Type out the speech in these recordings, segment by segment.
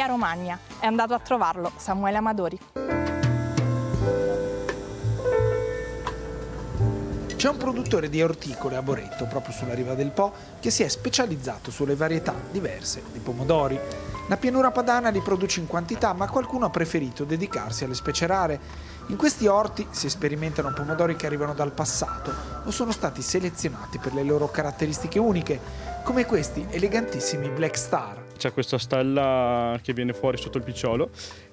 Romagna. È andato a trovarlo Samuele Amadori. C'è un produttore di orticole a Boretto, proprio sulla riva del Po, che si è specializzato sulle varietà diverse di pomodori. La pianura padana li produce in quantità, ma qualcuno ha preferito dedicarsi alle specie rare. In questi orti si sperimentano pomodori che arrivano dal passato o sono stati selezionati per le loro caratteristiche uniche, come questi elegantissimi Black Star. C'è questa stella che viene fuori sotto il picciolo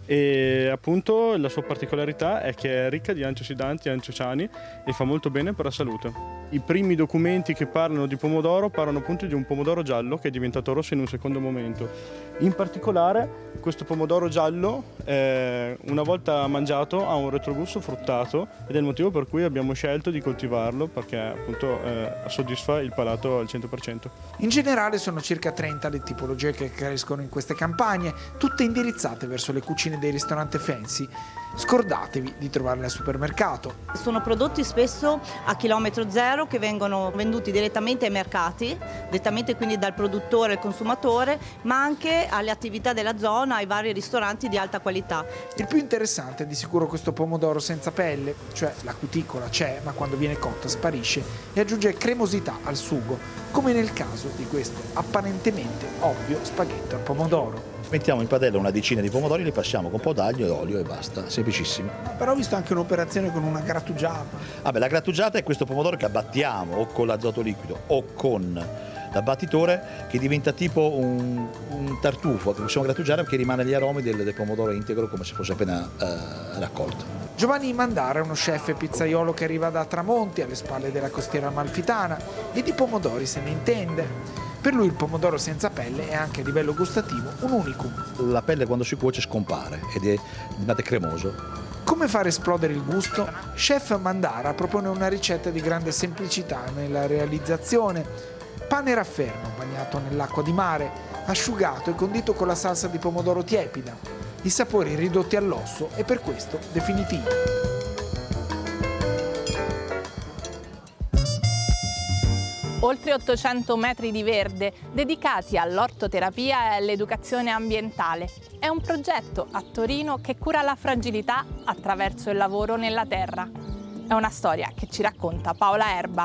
e appunto la sua particolarità è che è ricca di antiossidanti e antociani e fa molto bene per la salute. I primi documenti che parlano di pomodoro parlano appunto di un pomodoro giallo che è diventato rosso in un secondo momento. In particolare questo pomodoro giallo una volta mangiato ha un retrogusto fruttato ed è il motivo per cui abbiamo scelto di coltivarlo, perché appunto soddisfa il palato al 100%. In generale sono circa 30 le tipologie che crescono in queste campagne, tutte indirizzate verso le cucine dei ristoranti fancy. Scordatevi di trovarle al supermercato. Sono prodotti spesso a chilometro zero che vengono venduti direttamente ai mercati, direttamente quindi dal produttore al consumatore, ma anche alle attività della zona, ai vari ristoranti di alta qualità. Il più interessante è di sicuro questo pomodoro senza pelle, cioè la cuticola c'è, ma quando viene cotta sparisce e aggiunge cremosità al sugo, come nel caso di questo apparentemente ovvio spaghetto al pomodoro. Mettiamo in padella una decina di pomodori, li passiamo con un po' d'aglio e olio e basta, semplicissimo. Però ho visto anche un'operazione con una grattugiata. La grattugiata è questo pomodoro che abbattiamo o con l'azoto liquido o con l'abbattitore, che diventa tipo un tartufo che possiamo grattugiare perché rimane gli aromi del pomodoro integro come se fosse appena raccolto. Giovanni Mandara è uno chef e pizzaiolo che arriva da Tramonti, alle spalle della costiera amalfitana, e di pomodori se ne intende. Per lui il pomodoro senza pelle è anche a livello gustativo un unicum. La pelle quando si cuoce scompare ed è diventa cremoso. Come far esplodere il gusto? Chef Mandara propone una ricetta di grande semplicità nella realizzazione. Pane raffermo bagnato nell'acqua di mare, asciugato e condito con la salsa di pomodoro tiepida. I sapori ridotti all'osso e per questo definitivi. Oltre 800 metri di verde dedicati all'ortoterapia e all'educazione ambientale. È un progetto a Torino che cura la fragilità attraverso il lavoro nella terra. È una storia che ci racconta Paola Erba.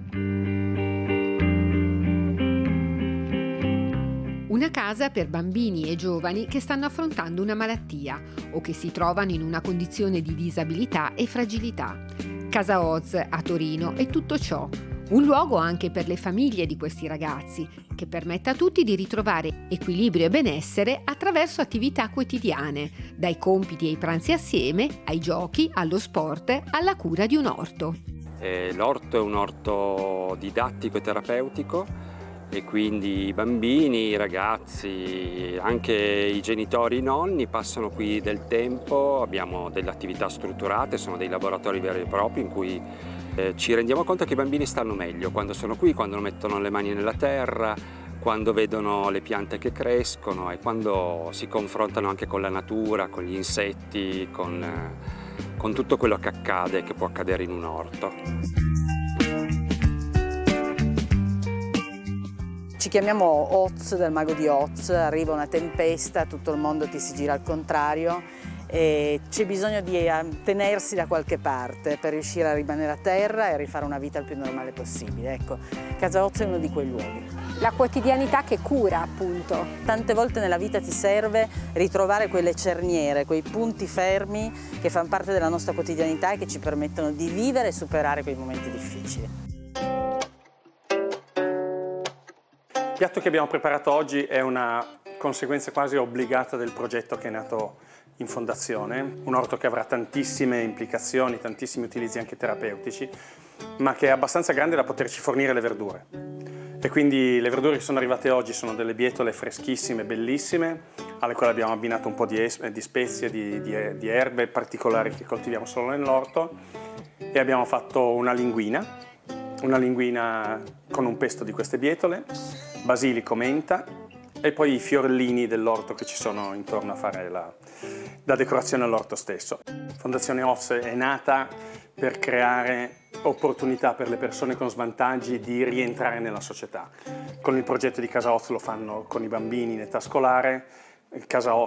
Una casa per bambini e giovani che stanno affrontando una malattia o che si trovano in una condizione di disabilità e fragilità. Casa Oz a Torino è tutto ciò. Un luogo anche per le famiglie di questi ragazzi, che permette a tutti di ritrovare equilibrio e benessere attraverso attività quotidiane, dai compiti e ai pranzi assieme, ai giochi, allo sport, alla cura di un orto. L'orto è un orto didattico e terapeutico e quindi i bambini, i ragazzi, anche i genitori, i nonni passano qui del tempo. Abbiamo delle attività strutturate, sono dei laboratori veri e propri in cui ci rendiamo conto che i bambini stanno meglio quando sono qui, quando mettono le mani nella terra, quando vedono le piante che crescono e quando si confrontano anche con la natura, con gli insetti, con tutto quello che accade, che può accadere in un orto. Ci chiamiamo Oz, del mago di Oz, arriva una tempesta, tutto il mondo ti si gira al contrario e c'è bisogno di tenersi da qualche parte per riuscire a rimanere a terra e a rifare una vita il più normale possibile. Ecco, Casa Oz è uno di quei luoghi. La quotidianità che cura, appunto. Tante volte nella vita ti serve ritrovare quelle cerniere, quei punti fermi che fanno parte della nostra quotidianità e che ci permettono di vivere e superare quei momenti difficili. Il piatto che abbiamo preparato oggi è una conseguenza quasi obbligata del progetto che è nato in fondazione, un orto che avrà tantissime implicazioni, tantissimi utilizzi anche terapeutici, ma che è abbastanza grande da poterci fornire le verdure. E quindi le verdure che sono arrivate oggi sono delle bietole freschissime, bellissime, alle quali abbiamo abbinato un po' di spezie, di erbe particolari che coltiviamo solo nell'orto, e abbiamo fatto una linguina con un pesto di queste bietole, basilico, menta e poi i fiorellini dell'orto che ci sono intorno a fare la decorazione all'orto stesso. Fondazione Oz è nata per creare opportunità per le persone con svantaggi di rientrare nella società. Con il progetto di Casa Oz lo fanno con i bambini in età scolare. Casa Oz